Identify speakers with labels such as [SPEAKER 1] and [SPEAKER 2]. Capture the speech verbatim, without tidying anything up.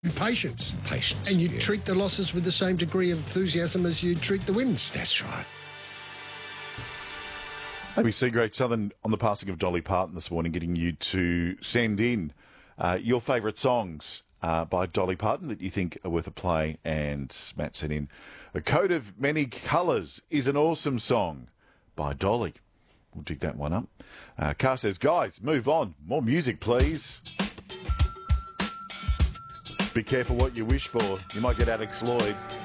[SPEAKER 1] Patience.
[SPEAKER 2] Patience.
[SPEAKER 1] And you
[SPEAKER 2] yeah.
[SPEAKER 1] treat the losses with the same degree of enthusiasm as you treat the wins.
[SPEAKER 2] That's right. A B C Great Southern on the passing of Dolly Parton this morning, getting you to send in uh, your favourite songs uh, by Dolly Parton that you think are worth a play. And Matt sent in A Coat of Many Colours is an awesome song by Dolly. We'll dig that one up. Uh, Carr says, guys, move on. More music, please. Be careful what you wish for. You might get Alex Lloyd.